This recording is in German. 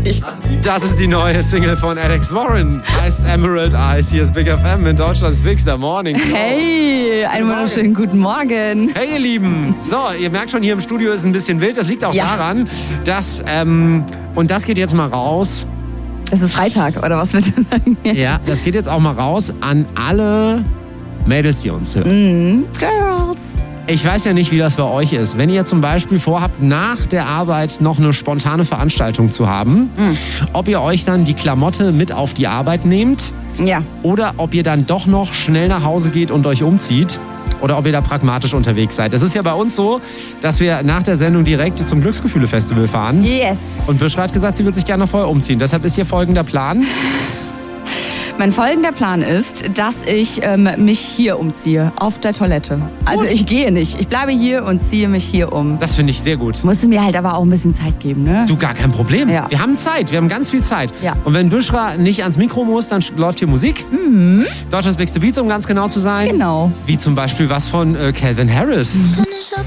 nicht. Das ist die neue Single von Alex Warren. Heißt Emerald Eyes. Hier ist Big FM in Deutschlands Bigster Morning. Hey, einen wunderschönen guten Morgen. Hey, ihr Lieben. So, ihr merkt schon, hier im Studio ist ein bisschen wild. Das liegt auch daran, dass, und das geht jetzt mal raus. Es ist Freitag, oder was willst du sagen? Ja, das geht jetzt auch mal raus an alle Mädels, die uns hören. Girls. Ich weiß ja nicht, wie das bei euch ist. Wenn ihr zum Beispiel vorhabt, nach der Arbeit noch eine spontane Veranstaltung zu haben, ob ihr euch dann die Klamotte mit auf die Arbeit nehmt Ja. oder ob ihr dann doch noch schnell nach Hause geht und euch umzieht oder ob ihr da pragmatisch unterwegs seid. Es ist ja bei uns so, dass wir nach der Sendung direkt zum Glücksgefühle-Festival fahren. Yes. Und Büschra hat gesagt, sie wird sich gerne noch vorher umziehen. Deshalb ist hier folgender Plan. Mein folgender Plan ist, dass ich mich hier umziehe, auf der Toilette. Also ich gehe nicht. Ich bleibe hier und ziehe mich hier um. Das finde ich sehr gut. Musst du mir halt aber auch ein bisschen Zeit geben, ne? Du, gar kein Problem. Ja. Wir haben Zeit, wir haben ganz viel Zeit. Ja. Und wenn Büschra nicht ans Mikro muss, dann läuft hier Musik. Deutschlands Bigste Beats, um ganz genau zu sein. Genau. Wie zum Beispiel was von Calvin Harris.